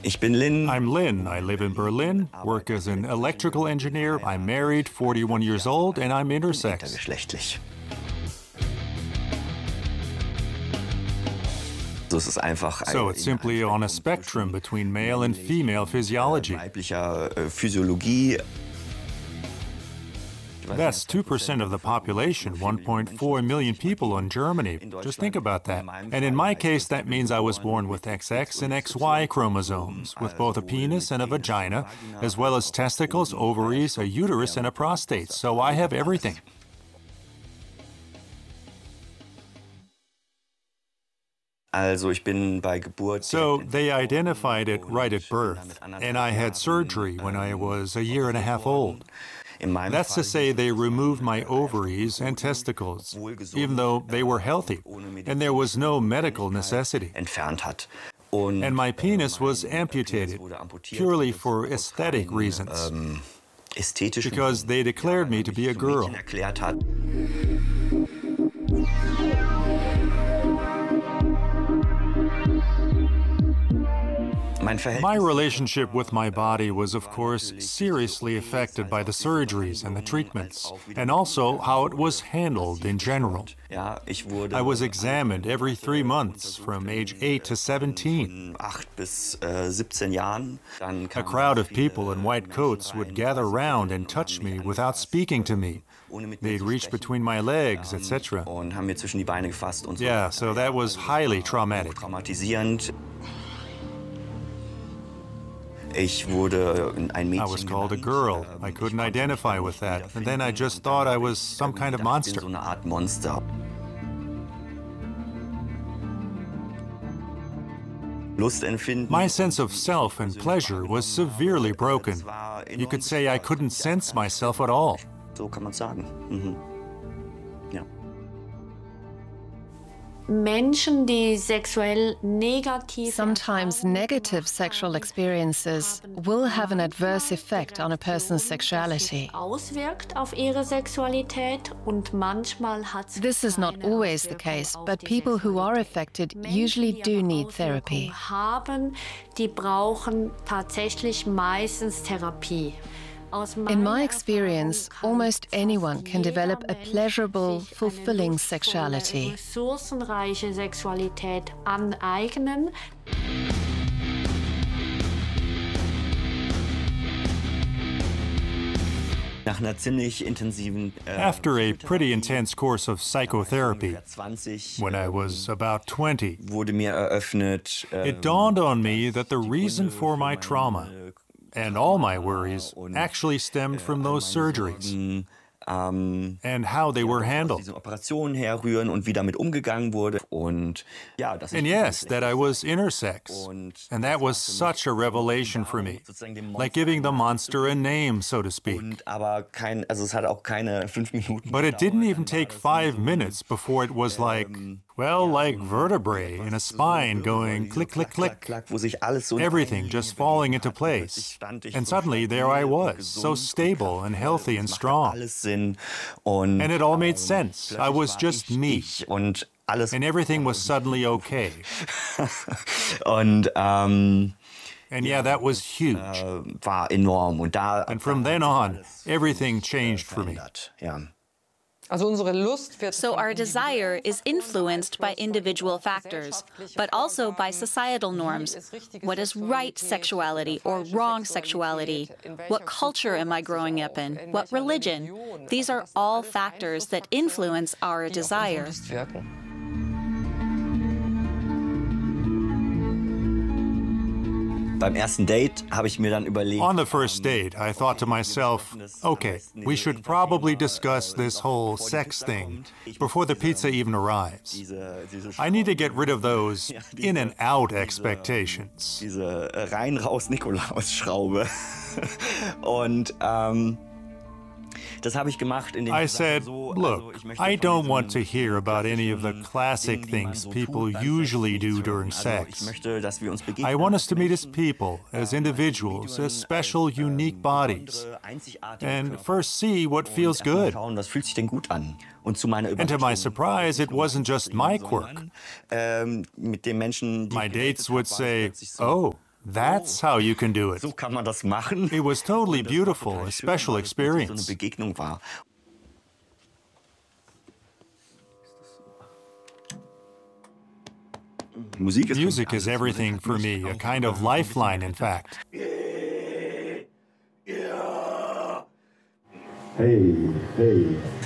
Ich bin Lin. I'm Lin. I live in Berlin, work as an electrical engineer. I'm married, 41 years old, and I'm intersex. Intergeschlechtlich. So it's simply on a spectrum between male and female physiology. Weiblicher Physiologie. That's 2% of the population, 1.4 million people in Germany. Just think about that. And in my case, that means I was born with XX and XY chromosomes, with both a penis and a vagina, as well as testicles, ovaries, a uterus, and a prostate. So I have everything. So they identified it right at birth, and I had surgery when I was a year and a half old. That's to say, they removed my ovaries and testicles, even though they were healthy, and there was no medical necessity. And my penis was amputated, purely for aesthetic reasons, because they declared me to be a girl. My relationship with my body was, of course, seriously affected by the surgeries and the treatments, and also how it was handled in general. I was examined every 3 months, from age 8 to 17. A crowd of people in white coats would gather round and touch me without speaking to me. They'd reach between my legs, etc. Yeah, so that was highly traumatic. I was called a girl. I couldn't identify with that. And then I just thought I was some kind of monster. My sense of self and pleasure was severely broken. You could say I couldn't sense myself at all. Sometimes negative sexual experiences will have an adverse effect on a person's sexuality. This is not always the case, but people who are affected usually do need therapy. In my experience, almost anyone can develop a pleasurable, fulfilling sexuality. After a pretty intense course of psychotherapy, when I was about 20, it dawned on me that the reason for my trauma and all my worries actually stemmed from those surgeries and how they were handled. And yes, that I was intersex. And that was such a revelation for me, like giving the monster a name, so to speak. But it didn't even take 5 minutes before it was like, well, like vertebrae in a spine going click, click, click. Everything just falling into place. And suddenly there I was, so stable and healthy and strong. And it all made sense. I was just me. And everything was suddenly okay. And yeah, that was huge. And from then on, everything changed for me. So our desire is influenced by individual factors, but also by societal norms. What is right sexuality or wrong sexuality? What culture am I growing up in? What religion? These are all factors that influence our desire. On the first date, I thought to myself, okay, we should probably discuss this whole sex thing before the pizza even arrives. I need to get rid of those in and out expectations. I said, look, I don't want to hear about any of the classic things people usually do during sex. I want us to meet as people, as individuals, as special, unique bodies, and first see what feels good. And to my surprise, it wasn't just my quirk. My dates would say, oh, That's how you can do it. So kann man das machen. It was totally beautiful, a special experience. So eine Begegnung war. Music is everything for me, a kind of lifeline, in fact. Hey, hey.